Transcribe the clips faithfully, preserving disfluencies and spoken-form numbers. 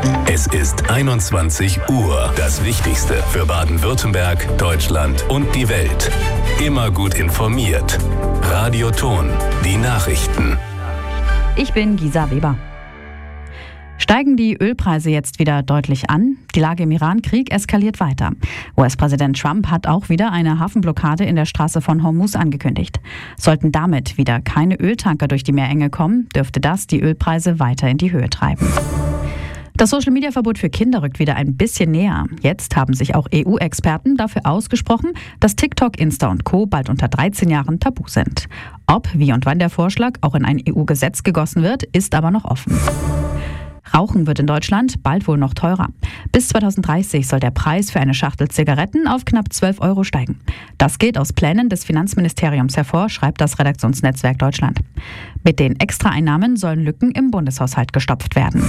Es ist einundzwanzig Uhr. Das Wichtigste für Baden-Württemberg, Deutschland und die Welt. Immer gut informiert. Radio Ton, die Nachrichten. Ich bin Gisa Weber. Steigen die Ölpreise jetzt wieder deutlich an? Die Lage im Iran-Krieg eskaliert weiter. U S-Präsident Trump hat auch wieder eine Hafenblockade in der Straße von Hormuz angekündigt. Sollten damit wieder keine Öltanker durch die Meerenge kommen, dürfte das die Ölpreise weiter in die Höhe treiben. Das Social-Media-Verbot für Kinder rückt wieder ein bisschen näher. Jetzt haben sich auch E U-Experten dafür ausgesprochen, dass TikTok, Insta und Co. bald unter dreizehn Jahren tabu sind. Ob, wie und wann der Vorschlag auch in ein E U-Gesetz gegossen wird, ist aber noch offen. Rauchen wird in Deutschland bald wohl noch teurer. Bis zweitausenddreißig soll der Preis für eine Schachtel Zigaretten auf knapp zwölf Euro steigen. Das geht aus Plänen des Finanzministeriums hervor, schreibt das Redaktionsnetzwerk Deutschland. Mit den Extraeinnahmen sollen Lücken im Bundeshaushalt gestopft werden.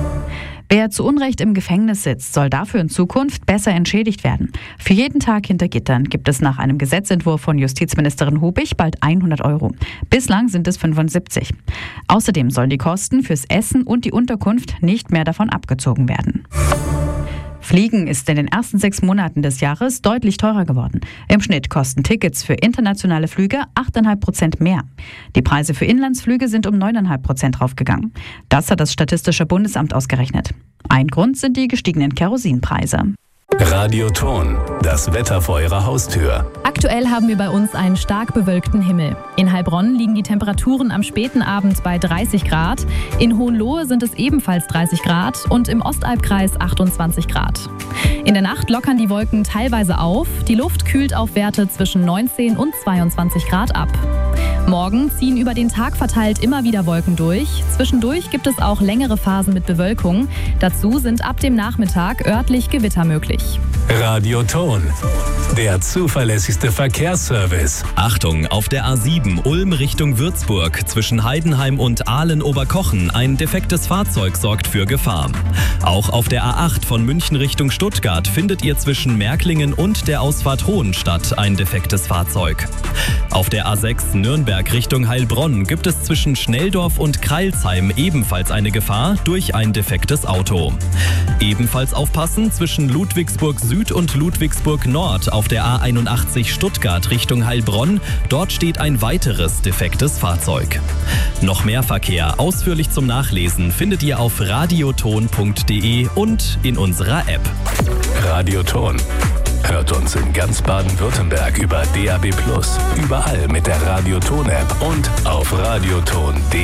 Wer zu Unrecht im Gefängnis sitzt, soll dafür in Zukunft besser entschädigt werden. Für jeden Tag hinter Gittern gibt es nach einem Gesetzentwurf von Justizministerin Hubig bald hundert Euro. Bislang sind es fünfundsiebzig. Außerdem sollen die Kosten fürs Essen und die Unterkunft nicht mehr davon abgezogen werden. Fliegen ist in den ersten sechs Monaten des Jahres deutlich teurer geworden. Im Schnitt kosten Tickets für internationale Flüge acht Komma fünf Prozent mehr. Die Preise für Inlandsflüge sind um neun Komma fünf Prozent raufgegangen. Das hat das Statistische Bundesamt ausgerechnet. Ein Grund sind die gestiegenen Kerosinpreise. Radio Ton, das Wetter vor Ihrer Haustür. Aktuell haben wir bei uns einen stark bewölkten Himmel. In Heilbronn liegen die Temperaturen am späten Abend bei dreißig Grad. In Hohenlohe sind es ebenfalls dreißig Grad und im Ostalbkreis achtundzwanzig Grad. In der Nacht lockern die Wolken teilweise auf. Die Luft kühlt auf Werte zwischen neunzehn und zweiundzwanzig Grad ab. Morgen ziehen über den Tag verteilt immer wieder Wolken durch. Zwischendurch gibt es auch längere Phasen mit Bewölkung. Dazu sind ab dem Nachmittag örtlich Gewitter möglich. Radio Ton, der zuverlässigste Verkehrsservice. Achtung, auf der A sieben Ulm Richtung Würzburg zwischen Heidenheim und Ahlen-Oberkochen ein defektes Fahrzeug sorgt für Gefahr. Auch auf der A acht von München Richtung Stuttgart findet ihr zwischen Märklingen und der Ausfahrt Hohenstadt ein defektes Fahrzeug. Auf der A sechs Nürnberg Richtung Heilbronn gibt es zwischen Schnelldorf und Kreilsheim ebenfalls eine Gefahr durch ein defektes Auto. Ebenfalls aufpassen zwischen Ludwigsburg Süd und Ludwigsburg Nord auf der A einundachtzig Stuttgart Richtung Heilbronn. Dort steht ein weiteres defektes Fahrzeug. Noch mehr Verkehr ausführlich zum Nachlesen findet ihr auf radioton punkt de und in unserer App. Radio Ton. Hört uns in ganz Baden-Württemberg über D A B plus, überall mit der Radio Ton App und auf radioton punkt de.